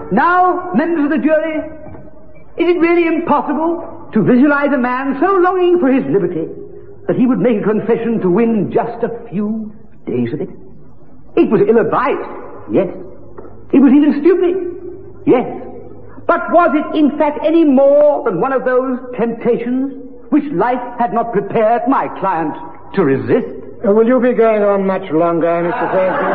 Now, members of the jury, is it really impossible to visualize a man so longing for his liberty that he would make a confession to win just a few days of it? It was ill-advised, yes. It was even stupid, yes. But was it in fact any more than one of those temptations which life had not prepared my client to resist? Will you be going on much longer, Mr. Fairfield?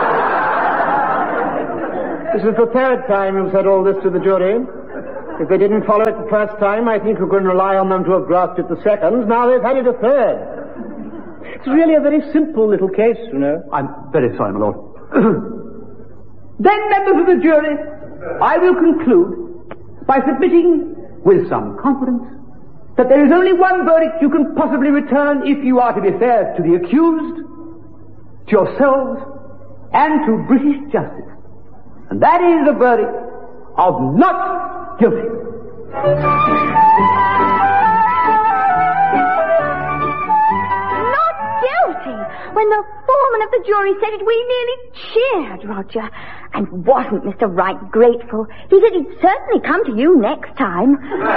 This is the third time you've said all this to the jury. If they didn't follow it the first time, I think you can rely on them to have grasped it the second. Now they've had it a third. It's really a very simple little case, you know. I'm very sorry, my lord. Then, members of the jury, I will conclude by submitting with some confidence that there is only one verdict you can possibly return if you are to be fair to the accused, to yourselves, and to British justice. And that is the verdict of not guilty. Not guilty? When the foreman of the jury said it, we nearly cheered, Roger. And wasn't Mr. Wright grateful? He said he'd certainly come to you next time.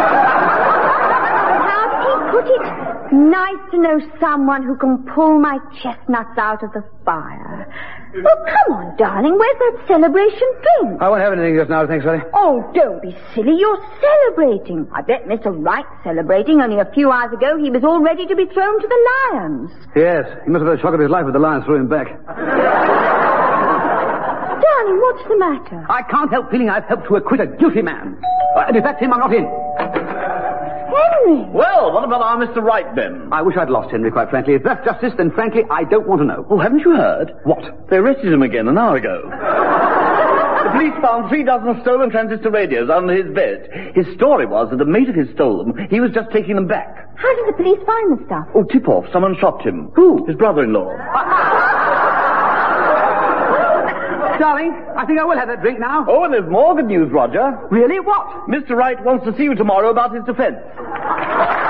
How he put it? Nice to know someone who can pull my chestnuts out of the fire. Oh, come on, darling. Where's that celebration drink? I won't have anything just now, thanks, Sally. Oh, don't be silly. You're celebrating. I bet Mr. Wright's celebrating. Only a few hours ago, he was all ready to be thrown to the lions. Yes, he must have had a shock of his life when the lions threw him back. Darling, what's the matter? I can't help feeling I've helped to acquit a guilty man. And if that's him, I'm not in. Henry! Well, what about our Mr. Wright, then? I wish I'd lost Henry, quite frankly. If that's justice, then frankly, I don't want to know. Oh, haven't you heard? What? They arrested him again an hour ago. The police found 3 dozen stolen transistor radios under his bed. His story was that a mate of his stole them. He was just taking them back. How did the police find the stuff? Oh, tip-off. Someone shot him. Who? His brother-in-law. Darling, I think I will have that drink now. Oh, and there's more good news, Roger. Really? What? Mr. Wright wants to see you tomorrow about his defense.